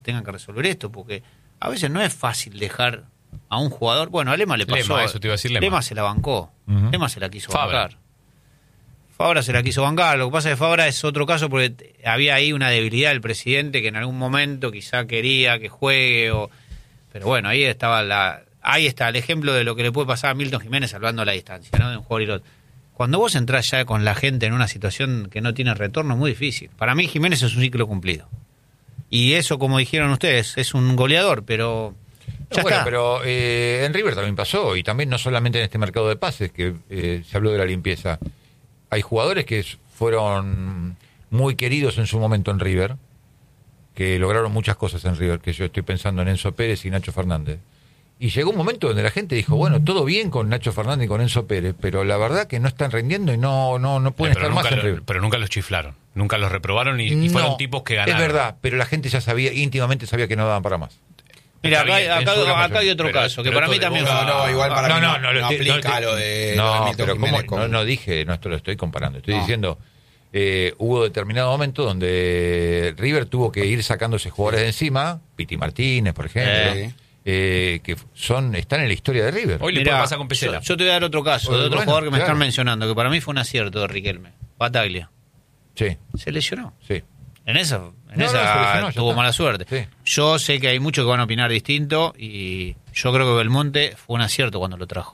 tengan que resolver esto, porque a veces no es fácil dejar a un jugador. Bueno, a Lema le pasó. Lema, eso te iba a decir, Lema se la bancó. Lema se la quiso Fabra. bancar. Fabra se la quiso bancar. Lo que pasa es que Fabra es otro caso porque había ahí una debilidad del presidente que en algún momento quizá quería que juegue. Pero bueno, ahí está el ejemplo de lo que le puede pasar a Milton Jiménez salvando la distancia, ¿no? De un jugador y otro. Cuando vos entrás ya con la gente en una situación que no tiene retorno, es muy difícil. Para mí Jiménez es un ciclo cumplido. Y eso, como dijeron ustedes, es un goleador, pero ya bueno, está. pero en River también pasó, y también no solamente en este mercado de pases, que se habló de la limpieza. Hay jugadores que fueron muy queridos en su momento en River, que lograron muchas cosas en River, que yo estoy pensando en Enzo Pérez y Nacho Fernández. Y llegó un momento donde la gente dijo, bueno, todo bien con Nacho Fernández y con Enzo Pérez, pero la verdad que no están rindiendo y no pueden estar más en River. Pero nunca los chiflaron, nunca los reprobaron y fueron tipos que ganaron. Es verdad, pero la gente ya íntimamente sabía que no daban para más. Mira, acá hay otro caso, que para mí también... igual para mí no aplica lo de Milton Jiménez. No dije, no, esto lo estoy comparando. Estoy diciendo, hubo determinado momento donde River tuvo que ir sacándose jugadores de encima, Piti Martínez, por ejemplo, que están en la historia de River. Hoy le puede pasar con Pesela. Yo te voy a dar otro caso, de otro jugador que me están mencionando, que para mí fue un acierto de Riquelme, Bataglia. Sí. Se lesionó. Sí. En esa no, tuvo mala suerte. Sí. Yo sé que hay muchos que van a opinar distinto y yo creo que Belmonte fue un acierto cuando lo trajo.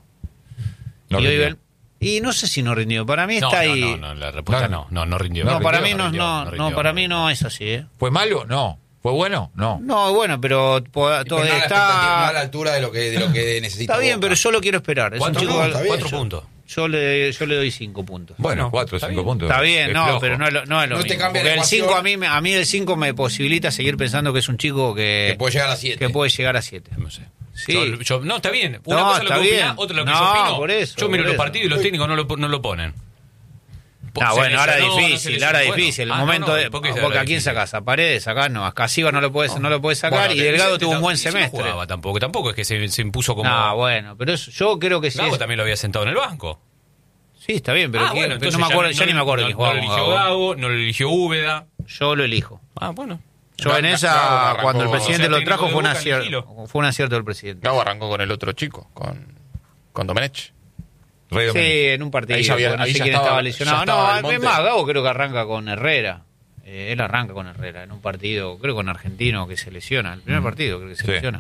Y no sé si no rindió. Para mí está ahí. No, la respuesta no rindió. No, para mí para mí no es así. ¿Fue malo? No. ¿Fue bueno? No. No, bueno, pero todo está a la altura de lo que necesita. Está bien, Boca. pero yo lo quiero esperar. Es un chico, 4 puntos. Yo le doy 5 puntos. Bueno, 4 o 5 puntos. Está bien, pero no es lo mismo. te cambia Porque la el 5 ecuación. a mí el 5 me posibilita seguir pensando que es un chico que puede llegar a 7. Que puede llegar a 7. No sé. Sí. No, está bien. Una No, cosa es lo está que bien. opinás, otra es lo que No, yo opino. por eso, Yo miro por los eso. partidos y los técnicos no lo ponen. Bueno, ahora Seleccionó, difícil. El momento de... Porque ¿a quién sacás? ¿A Paredes? Acá no. A Casiva no lo puedes sacar. Y Delgado tuvo un buen semestre. No jugaba tampoco es que se impuso como... No, bueno, pero yo creo que sí. Gago también lo había sentado en el banco. Sí, está bien, pero, entonces no me acuerdo, ya ni me acuerdo quién jugaba. No lo eligió Gago, no lo eligió Úbeda. Yo lo elijo. Bueno. Yo en esa, arrancó, cuando el presidente lo trajo, fue un Boca, acierto. Fue un acierto del presidente. Gago arrancó con el otro chico, con Domenech. Sí, en un partido. Ahí ya no sé quién estaba lesionado. No, es más, Gago creo que arranca con Herrera. Él arranca con Herrera en un partido, creo con Argentino, que se lesiona. El primer partido creo que se lesiona.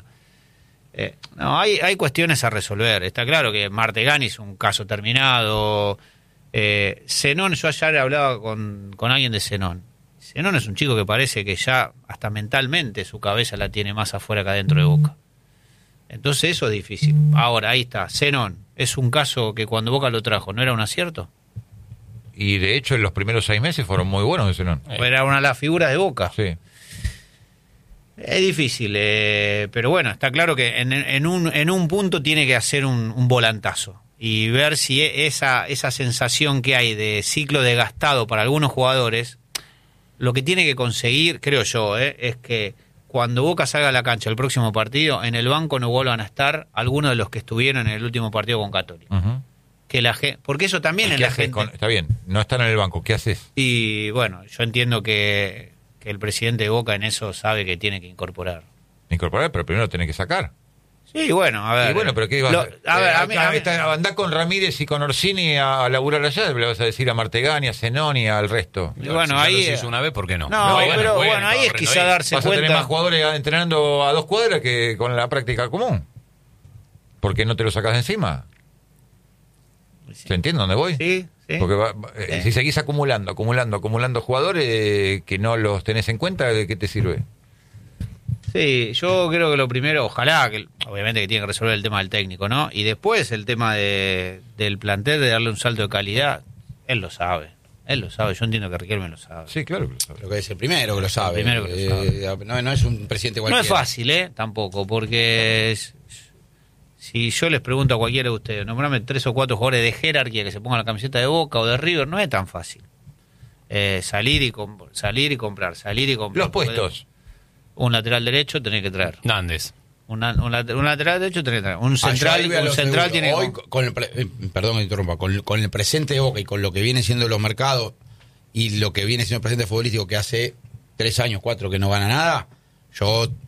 Hay cuestiones a resolver. Está claro que Martegani es un caso terminado. Zenón, yo ayer hablaba con alguien de Zenón. Zenón es un chico que parece que ya hasta mentalmente su cabeza la tiene más afuera que adentro de Boca. Entonces eso es difícil. Ahora, ahí está, Zenón. Es un caso que cuando Boca lo trajo, ¿no era un acierto? Y de hecho en los primeros 6 meses fueron muy buenos de Zenón. Era una de las figuras de Boca. Sí. Es difícil, pero bueno, está claro que en un punto tiene que hacer un volantazo y ver si esa sensación que hay de ciclo desgastado para algunos jugadores, lo que tiene que conseguir, creo yo, es que cuando Boca salga a la cancha el próximo partido, en el banco no vuelvan a estar algunos de los que estuvieron en el último partido con Católica. Uh-huh. Que porque eso también es la gente. Está bien, no están en el banco, ¿qué haces? Y bueno, yo entiendo que el presidente de Boca en eso sabe que tiene que incorporar. Incorporar, pero primero tenés que sacar. Sí, bueno, a ver. Y bueno, pero ¿qué ibas a andar con Ramírez y con Orsini a laburar allá? ¿Le vas a decir a Martegani, a Zenón y al resto? Y bueno, si ahí. Ya lo hizo una vez, ¿por qué no? No, pero bueno, ahí es quizá darse vas cuenta. Vas a tener más jugadores entrenando a 2 cuadras que con la práctica común. ¿Por qué no te lo sacas de encima? Sí. ¿Se entiende dónde voy? Sí. Porque si seguís acumulando jugadores que no los tenés en cuenta, ¿de qué te sirve? Sí, yo creo que lo primero, ojalá, que obviamente que tiene que resolver el tema del técnico, ¿no? Y después el tema del plantel, de darle un salto de calidad, él lo sabe, yo entiendo que Riquelme lo sabe. Sí, claro que lo sabe. Creo que es el primero que lo sabe. No es un presidente cualquiera. No es fácil, tampoco, porque si yo les pregunto a cualquiera de ustedes, nombrame 3 o 4 jugadores de jerarquía que se pongan la camiseta de Boca o de River, no es tan fácil. Salir y comprar. Los puestos. Un lateral derecho tenés que traer. Nández. Un lateral derecho tenés que traer. Un central tiene hoy, perdón que interrumpa, con el presente de Boca y con lo que viene siendo los mercados y lo que viene siendo el presente futbolístico que hace 3 años, 4 que no gana nada, Yo